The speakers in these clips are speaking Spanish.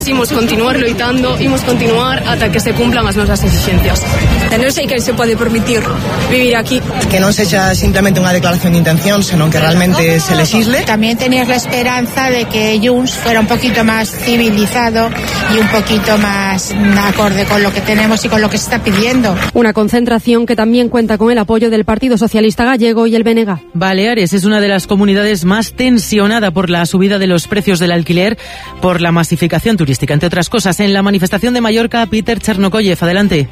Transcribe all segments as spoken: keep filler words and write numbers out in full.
Imos continuar loitando, imos continuar ata que se cumplan as nosas exigencias. E non sei quen se pode permitir vivir aquí. Que non sexa simplemente unha declaración de intención, senón que realmente se legisle. También tenías la esperanza de que Junts fuera un poquito más civilizado y un poquito más acorde con lo que tenemos y con lo que se está pidiendo. Una concentración que también cuenta con el apoyo del Partido Socialista Gallego y el B N G. Baleares es una de las comunidades más tensionada por la subida de los precios del alquiler por la masificación turística. Entre otras cosas, en la manifestación de Mallorca, Peter Chernokoyev, adelante.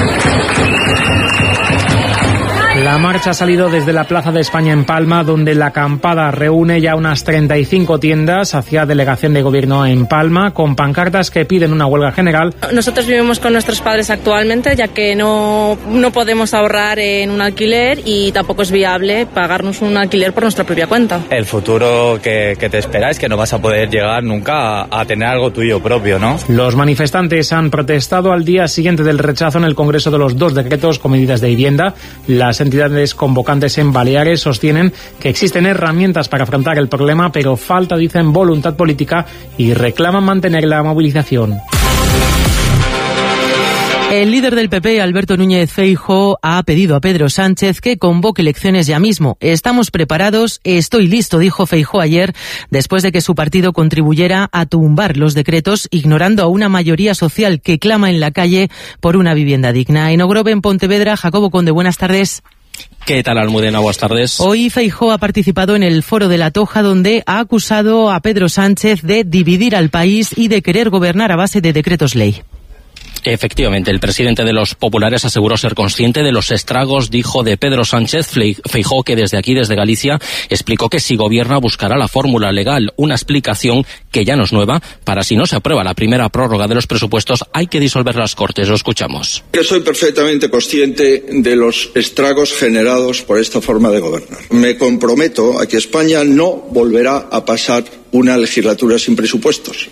La marcha ha salido desde la Plaza de España en Palma, donde la acampada reúne ya unas treinta y cinco tiendas hacia delegación de gobierno en Palma, con pancartas que piden una huelga general. Nosotros vivimos con nuestros padres actualmente, ya que no, no podemos ahorrar en un alquiler y tampoco es viable pagarnos un alquiler por nuestra propia cuenta. El futuro que, que te espera es que no vas a poder llegar nunca a, a tener algo tuyo propio, ¿no? Los manifestantes han protestado al día siguiente del rechazo en el Congreso de los dos decretos con medidas de vivienda. Las entidades convocantes en Baleares sostienen que existen herramientas para afrontar el problema, pero falta, dicen, voluntad política y reclaman mantener la movilización. El líder del P P, Alberto Núñez Feijóo, ha pedido a Pedro Sánchez que convoque elecciones ya mismo. Estamos preparados, estoy listo, dijo Feijóo ayer, después de que su partido contribuyera a tumbar los decretos, ignorando a una mayoría social que clama en la calle por una vivienda digna. En Ogrove, en Pontevedra, Jacobo Conde, buenas tardes. ¿Qué tal, Almudena? Buenas tardes. Hoy Feijóo ha participado en el Foro de la Toja, donde ha acusado a Pedro Sánchez de dividir al país y de querer gobernar a base de decretos ley. Efectivamente, el presidente de los populares aseguró ser consciente de los estragos, dijo, de Pedro Sánchez. Feijóo, que desde aquí, desde Galicia, explicó que si gobierna buscará la fórmula legal, una explicación que ya no es nueva. Para si no se aprueba la primera prórroga de los presupuestos, hay que disolver las Cortes. Lo escuchamos. Que soy perfectamente consciente de los estragos generados por esta forma de gobernar. Me comprometo a que España no volverá a pasar una legislatura sin presupuestos.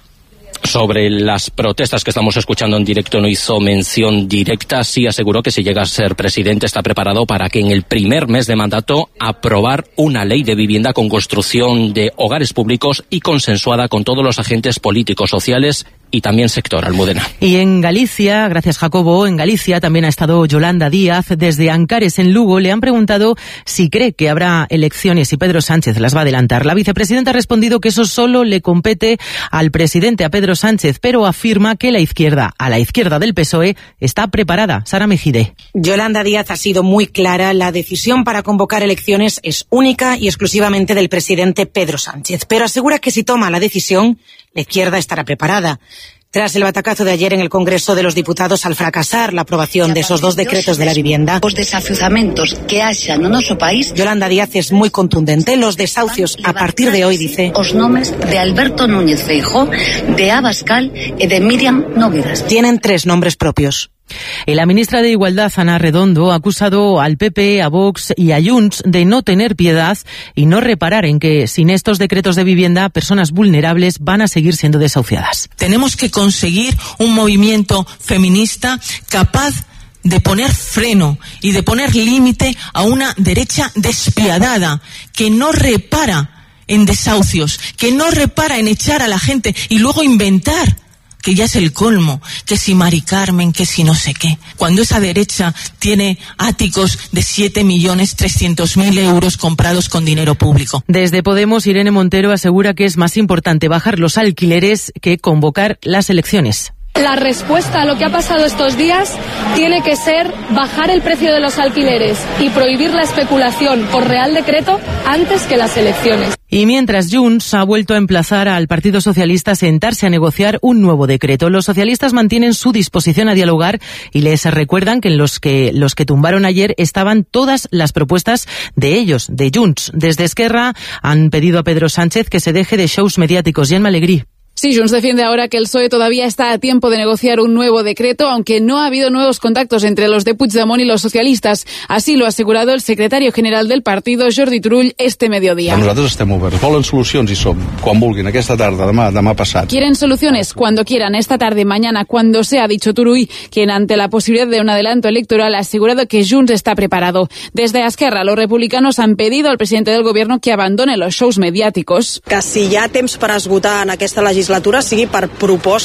Sobre las protestas que estamos escuchando en directo no hizo mención directa, sí aseguró que si llega a ser presidente está preparado para que en el primer mes de mandato aprobar una ley de vivienda con construcción de hogares públicos y consensuada con todos los agentes políticos, sociales y también sector. Almudena. Y en Galicia, gracias Jacobo, en Galicia también ha estado Yolanda Díaz. Desde Ancares, en Lugo, le han preguntado si cree que habrá elecciones y Pedro Sánchez las va a adelantar. La vicepresidenta ha respondido que eso solo le compete al presidente, a Pedro Sánchez, pero afirma que la izquierda, a la izquierda del P S O E, está preparada. Sara Mejide. Yolanda Díaz ha sido muy clara. La decisión para convocar elecciones es única y exclusivamente del presidente Pedro Sánchez, pero asegura que si toma la decisión, la izquierda estará preparada. Tras el batacazo de ayer en el Congreso de los Diputados al fracasar la aprobación de esos dos decretos de la vivienda, os desafuzamentos que haya no noso país, Yolanda Díaz es muy contundente. Los desahucios a partir de hoy, dice, os nomes de Alberto Núñez Feijóo, de Abascal y de Miriam Nogueras. Tienen tres nombres propios. Y la ministra de Igualdad, Ana Redondo, ha acusado al P P, a Vox y a Junts de no tener piedad y no reparar en que sin estos decretos de vivienda personas vulnerables van a seguir siendo desahuciadas. Tenemos que conseguir un movimiento feminista capaz de poner freno y de poner límite a una derecha despiadada que no repara en desahucios, que no repara en echar a la gente y luego inventar, que ya es el colmo, que si Mari Carmen, que si no sé qué. Cuando esa derecha tiene áticos de siete millones trescientos mil euros comprados con dinero público. Desde Podemos, Irene Montero asegura que es más importante bajar los alquileres que convocar las elecciones. La respuesta a lo que ha pasado estos días tiene que ser bajar el precio de los alquileres y prohibir la especulación por Real Decreto antes que las elecciones. Y mientras Junts ha vuelto a emplazar al Partido Socialista a sentarse a negociar un nuevo decreto, los socialistas mantienen su disposición a dialogar y les recuerdan que en los que los que tumbaron ayer estaban todas las propuestas de ellos, de Junts. Desde Esquerra han pedido a Pedro Sánchez que se deje de shows mediáticos. Gemma Alegrí. Sí, Junts defiende ahora que el P S O E todavía está a tiempo de negociar un nuevo decreto, aunque no ha habido nuevos contactos entre los de Puigdemont y los socialistas. Así lo ha asegurado el secretario general del partido, Jordi Turull, este mediodía. Nosaltres estem oberts. Volen solucions i som. Quan vulguin, aquesta tarda, demà, demà passat. Quieren soluciones cuando quieran, esta tarde, mañana, cuando sea, ha dicho Turull, quien ante la posibilidad de un adelanto electoral ha asegurado que Junts está preparado. Desde Esquerra, los republicanos han pedido al presidente del gobierno que abandone los shows mediáticos. Que si hi ha temps per esgotar en aquesta legislatura legislatura sigui per proposta